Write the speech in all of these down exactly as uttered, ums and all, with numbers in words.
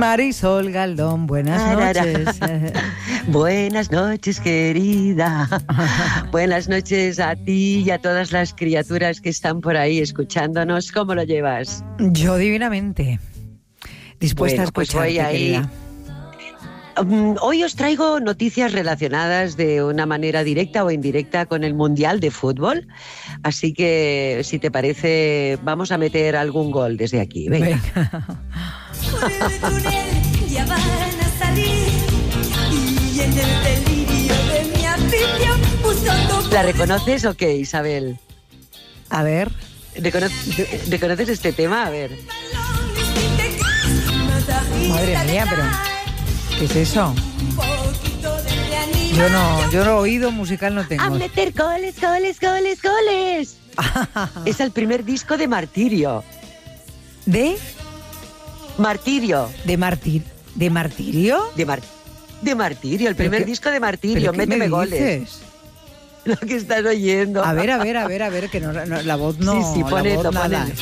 Marisol Galdón, buenas noches. Buenas noches, querida. Buenas noches a ti y a todas las criaturas que están por ahí escuchándonos. ¿Cómo lo llevas? Yo divinamente. Dispuesta bueno, a escucharte, pues voy ahí. querida. Um, hoy os traigo noticias relacionadas de una manera directa o indirecta con el Mundial de Fútbol. Así que, si te parece, vamos a meter algún gol desde aquí. Venga. Venga. Ya van a salir y en el delirio de mi afición buscando... ¿La reconoces o qué, Isabel? A ver. ¿Recono- ¿Reconoces este tema? A ver. Madre mía, pero ¿qué es eso? Yo no, yo no oído musical no tengo. A meter goles, goles, goles, goles. Es el primer disco de Martirio. ¿De? Martirio. ¿De martir de martirio? De, mar, de Martirio, el primer qué- disco de Martirio. ¿Pero qué me Méteme goles. dices? Lo que estás oyendo. A ver, a ver, a ver, a ver, que no, no, la voz no, Sí, sí, la ponedlo, voz nada. ponedlo.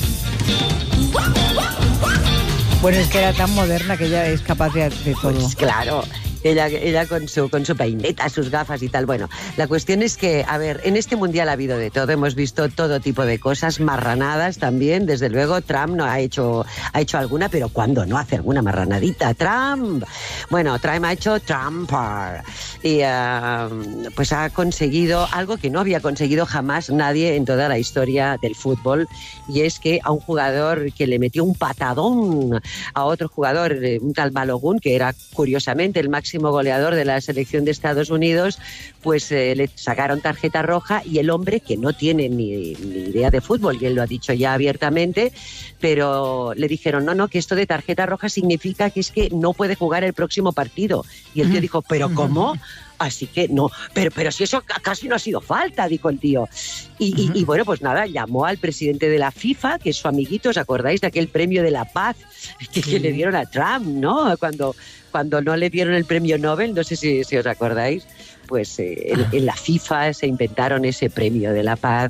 Bueno, es que era tan moderna que ella es capaz de, de todo. Pues claro, ella, ella con su con su peineta, sus gafas y tal. Bueno, la cuestión es que, a ver, en este mundial ha habido de todo. Hemos visto todo tipo de cosas, marranadas también. Desde luego, Trump no ha hecho ha hecho alguna, pero ¿cuándo no hace alguna marranadita? Trump. Bueno, Trump ha hecho Trumper. Y uh, pues ha conseguido algo que no había conseguido jamás nadie en toda la historia del fútbol. Y es que a un jugador que le metió un patadón a otro jugador, un tal Balogun, que era curiosamente el máximo goleador de la selección de Estados Unidos, pues eh, le sacaron tarjeta roja y el hombre, que no tiene ni, ni idea de fútbol, y él lo ha dicho ya abiertamente, pero le dijeron, no, no, que esto de tarjeta roja significa que es que no puede jugar el próximo partido. Y el tío dijo, ¿pero cómo? Así que no, pero, pero si eso casi no ha sido falta, dijo el tío. Y, y, y bueno, pues nada, llamó al presidente de la FIFA, que es su amiguito, ¿os acordáis de aquel premio de la paz que, que le dieron a Trump, ¿no? Cuando, cuando no le dieron el premio Nobel, no sé si, si os acordáis. Pues eh, en, en la FIFA se inventaron ese premio de la paz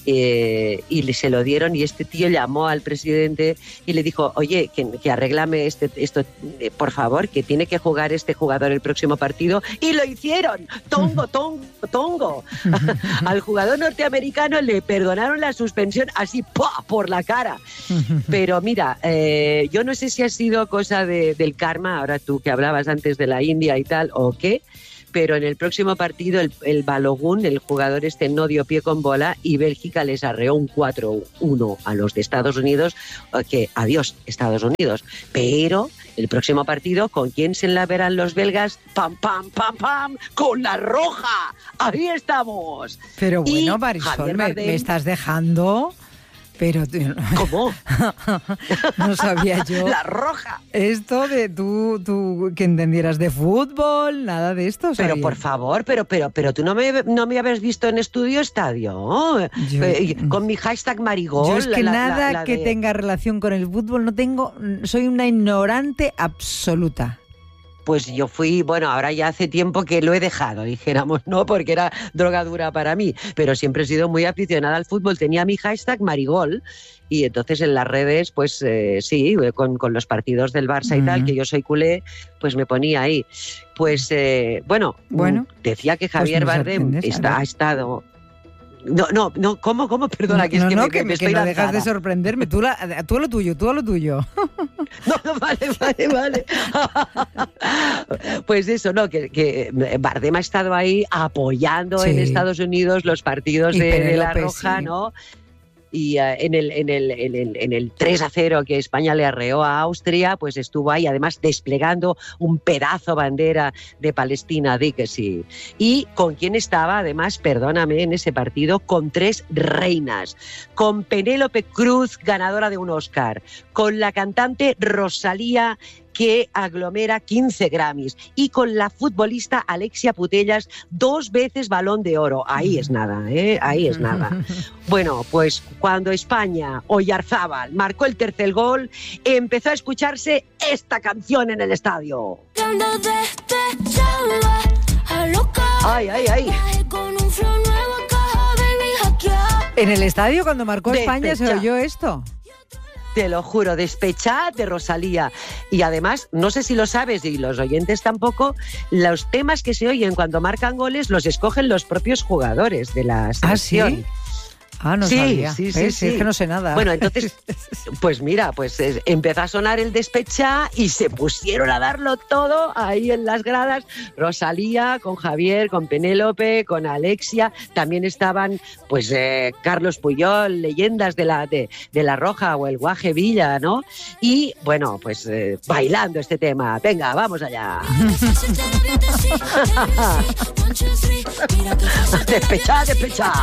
eh, y le, se lo dieron, y este tío llamó al presidente y le dijo, oye, que, que arréglame este, esto, eh, por favor, que tiene que jugar este jugador el próximo partido, y lo hicieron, tongo, tongo, tongo. Al jugador norteamericano le perdonaron la suspensión así, ¡pua!, por la cara. Pero mira, eh, yo no sé si ha sido cosa de, del karma, ahora tú que hablabas antes de la India y tal, o qué, pero en el próximo partido el, el Balogun, el jugador este, no dio pie con bola y Bélgica les arreó un cuatro uno a los de Estados Unidos, que adiós Estados Unidos. Pero el próximo partido, ¿con quién se la verán los belgas? ¡Pam, pam, pam, pam! ¡Con la roja! ¡Ahí estamos! Pero Y bueno, Marisol, Javier me, Bardem- me estás dejando... Pero ¿Cómo? no sabía yo La roja. esto de tú, tú que entendieras de fútbol, nada de esto. Pero sabía. por favor, pero pero pero tú no me, no me habías visto en Estudio Estadio, Yo- eh, con mi hashtag Marigol. Yo es que la- la- nada la que de- tenga relación con el fútbol no tengo, soy una ignorante absoluta. Pues yo fui, bueno, ahora ya hace tiempo que lo he dejado, dijéramos, ¿no? Porque era droga dura para mí, pero siempre he sido muy aficionada al fútbol. Tenía mi hashtag Marigol y entonces en las redes, pues eh, sí, con, con los partidos del Barça y tal, Ujú. que yo soy culé, pues me ponía ahí. Pues eh, bueno, Bueno, decía que pues Javier me Bardem sorprendes, está, a ha ver. estado... No, no, no, ¿cómo, cómo? Perdona, que no, es que no, me, que, me que estoy no dejas lanzada. de sorprenderme. Tú, la, tú a lo tuyo, tú a lo tuyo. No, no, vale, vale, vale. Pues eso, ¿no? Que, que Bardem ha estado ahí apoyando Sí. en Estados Unidos los partidos Y de, de la Penélope, Roja, sí. ¿no? Y uh, en, el, en, el, en, el, en el tres a cero que España le arreó a Austria, pues estuvo ahí además desplegando un pedazo bandera de Palestina, di que sí. Y con quién estaba, además, perdóname, en ese partido, con tres reinas, con Penélope Cruz, ganadora de un Oscar, con la cantante Rosalía, que aglomera quince Grammys, y con la futbolista Alexia Putellas, dos veces Balón de Oro. Ahí es nada, ¿eh? Ahí es nada. Bueno, pues cuando España, Oyarzábal, marcó el tercer gol, empezó a escucharse esta canción en el estadio. Ay, ay, ay. En el estadio, cuando marcó De España, se fecha. oyó esto. te lo juro, despechada de Rosalía. Y además, no sé si lo sabes, y los oyentes tampoco, los temas que se oyen cuando marcan goles los escogen los propios jugadores de la selección. ¿Ah, sí? Ah, no sí, sabía. Sí, sí, ¿Ves? sí. Es que no sé nada. Bueno, entonces, pues mira, pues eh, empezó a sonar el Despechá y se pusieron a darlo todo ahí en las gradas. Rosalía, con Javier, con Penélope, con Alexia. También estaban, pues, eh, Carlos Puyol, leyendas de la, de, de La Roja o el Guaje Villa, ¿no? Y, bueno, pues, eh, bailando este tema. Venga, vamos allá. Despechá, despechá.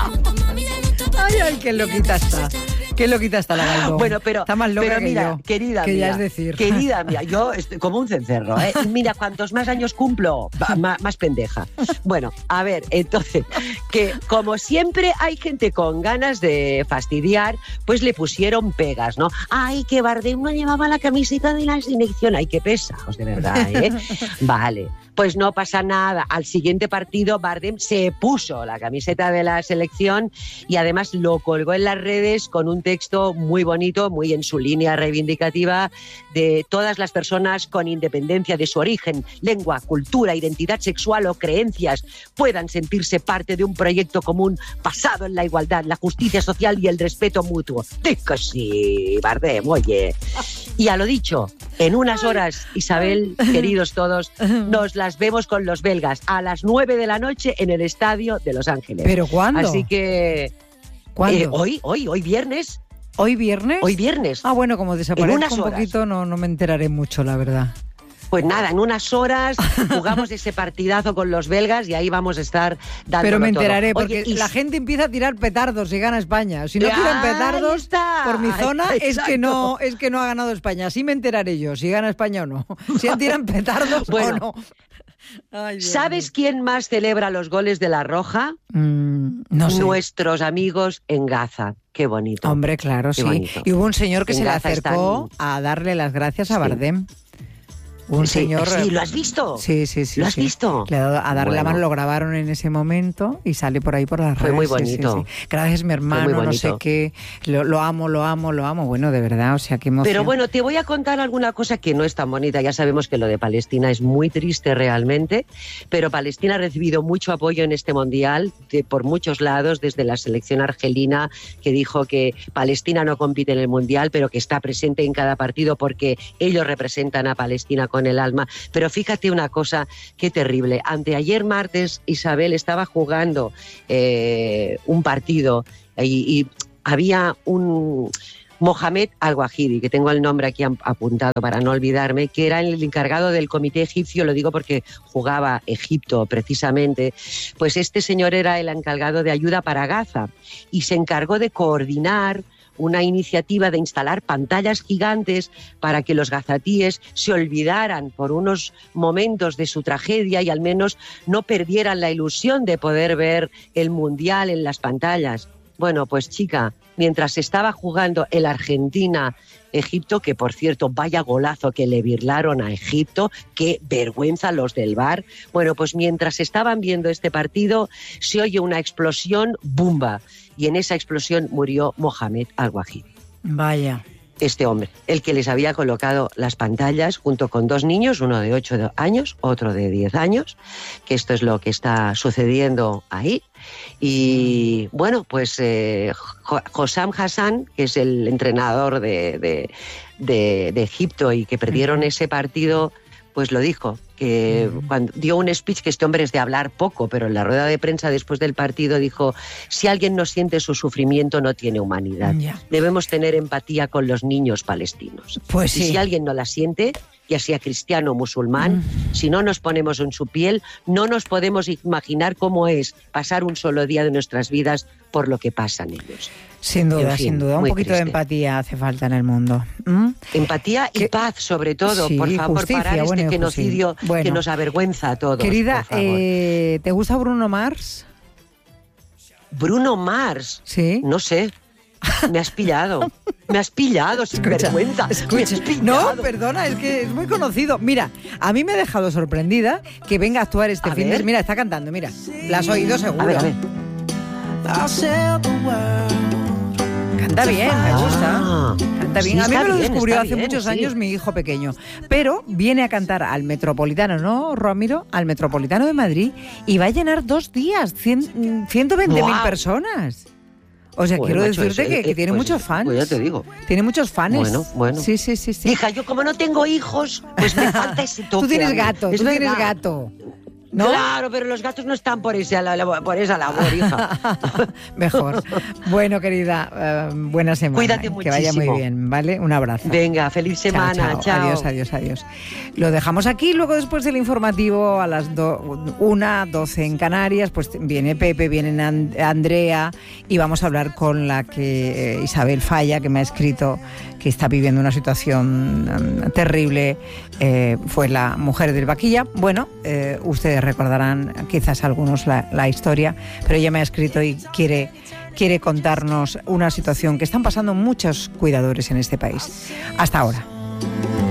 Ay, ay, qué loquita está. Qué loquita está la Galdón. Bueno, pero, está más loca pero que mira, yo, querida que mía, ya es decir. querida mía, yo estoy como un cencerro, ¿eh? Y mira, cuantos más años cumplo, más, más pendeja. Bueno, a ver, entonces, que como siempre hay gente con ganas de fastidiar, pues le pusieron pegas, ¿no? Ay, que Bardem no llevaba la camiseta de la selección. Ay, qué pesados, de verdad, ¿eh? Vale. Pues no pasa nada. Al siguiente partido, Bardem se puso la camiseta de la selección y además lo colgó en las redes con un texto muy bonito, muy en su línea reivindicativa de todas las personas con independencia de su origen, lengua, cultura, identidad sexual o creencias puedan sentirse parte de un proyecto común basado en la igualdad, la justicia social y el respeto mutuo. Digo sí, Bardem, oye. Y a lo dicho, en unas horas, Isabel, queridos todos, nos las vemos con los belgas a las nueve de la noche en el estadio de Los Ángeles. ¿Pero cuándo? Así que... ¿Cuándo? Eh, hoy, hoy, hoy viernes. ¿Hoy viernes? Hoy viernes. Ah, bueno, como desaparezco un horas. poquito, no, no me enteraré mucho, la verdad. Pues nada, en unas horas jugamos ese partidazo con los belgas y ahí vamos a estar dándolo Pero me enteraré, todo. porque Oye, y... la gente empieza a tirar petardos si gana España. Si no tiran petardos está. por mi zona, Ay, es que no es que no ha ganado España. Así me enteraré yo, si gana España o no. Si tiran petardos bueno, o no. Ay, ¿sabes mío. quién más celebra los goles de La Roja? Mm, no sé. Nuestros amigos en Gaza. Qué bonito. Hombre, claro, Qué sí. bonito. Y hubo un señor que En se le Gaza acercó están... a darle las gracias a Sí. Bardem. Un sí, señor... sí, ¿lo has visto? Sí, sí, sí. ¿Lo has sí. visto? Le ha dado a darle la Bueno. mano, lo grabaron en ese momento y sale por ahí por las Fue redes. muy sí, sí, bonito. sí. Gracias, mi hermano, muy no sé bonito. qué. Lo, lo amo, lo amo, lo amo. Bueno, de verdad, o sea, qué emoción. Pero bueno, te voy a contar alguna cosa que no es tan bonita. Ya sabemos que lo de Palestina es muy triste realmente, pero Palestina ha recibido mucho apoyo en este mundial de, por muchos lados, desde la selección argelina, que dijo que Palestina no compite en el mundial, pero que está presente en cada partido porque ellos representan a Palestina con el alma. Pero fíjate una cosa, qué terrible. Anteayer martes, Isabel estaba jugando eh, un partido y, y había un... Mohamed Al-Wahidi, que tengo el nombre aquí apuntado para no olvidarme, que era el encargado del comité egipcio, lo digo porque jugaba Egipto precisamente, pues este señor era el encargado de ayuda para Gaza y se encargó de coordinar una iniciativa de instalar pantallas gigantes para que los gazatíes se olvidaran por unos momentos de su tragedia y al menos no perdieran la ilusión de poder ver el mundial en las pantallas. Bueno, pues chica, mientras estaba jugando el Argentina-Egipto, que por cierto, vaya golazo que le birlaron a Egipto, qué vergüenza los del V A R. Bueno, pues mientras estaban viendo este partido, se oye una explosión, ¡bumba! Y en esa explosión murió Mohamed Al-Wahidi. Vaya. Este hombre, el que les había colocado las pantallas junto con dos niños, uno de ocho años, otro de diez años, que esto es lo que está sucediendo ahí. Y bueno, pues eh, Hossam Hassan, que es el entrenador de, de, de, de Egipto y que perdieron ese partido, pues lo dijo, que cuando dio un speech, que este hombre es de hablar poco, pero en la rueda de prensa después del partido dijo, si alguien no siente su sufrimiento no tiene humanidad. Ya. Debemos tener empatía con los niños palestinos. Pues y sí. si alguien no la siente, ya sea cristiano o musulmán, mm. si no nos ponemos en su piel, no nos podemos imaginar cómo es pasar un solo día de nuestras vidas por lo que pasan ellos. Sin duda, en fin, sin duda. Un poquito triste. de empatía hace falta en el mundo. ¿Mm? Empatía y ¿Qué? paz, sobre todo. Sí, por favor, justicia, parar bueno, este genocidio sí. bueno. que nos avergüenza a todos. Querida, por favor. eh, ¿te gusta Bruno Mars? Bruno Mars. Sí. No sé. Me has pillado. Me has pillado, sin Escucha, vergüenza. escucha. Me has pillado. No, perdona, es que es muy conocido. Mira, a mí me ha dejado sorprendida que venga a actuar este A fin ver. de... Mira, está cantando, mira. La has oído seguro. A ver, a ver. Canta. Canta bien, me gusta. Canta bien. Sí, A mí está me lo bien, descubrió está hace bien, muchos sí. años mi hijo pequeño. Pero viene a cantar al Metropolitano, ¿no, Ramiro? Al Metropolitano de Madrid. Y va a llenar dos días, cien, ciento veinte mil ¡Guau! personas. O sea, Bueno, quiero macho, decirte eso, que, eh, que tiene pues, muchos fans. pues ya te digo. Tiene muchos fans. Bueno, bueno. Sí, sí, sí, sí. Hija, yo como no tengo hijos, pues me falta ese toque. Tú tienes a mí. gato, Es tú tienes verdad. gato. ¿No? Claro, pero los gatos no están por, ese, por esa labor, hija. Mejor. Bueno, querida, eh, buena semana. Cuídate Que vaya muy muchísimo. bien, ¿vale? Un abrazo. Venga, feliz semana. Chao, chao. Chao. Adiós, adiós, adiós. Lo dejamos aquí, luego después del informativo a las do, una, doce en Canarias, pues viene Pepe, viene And- Andrea y vamos a hablar con la que eh, Isabel Falla, que me ha escrito que está viviendo una situación um, terrible, eh, fue la mujer del Vaquilla. Bueno, eh, ustedes recordarán quizás algunos la, la historia, pero ella me ha escrito y quiere... quiere contarnos una situación que están pasando muchos cuidadores en este país. Hasta ahora.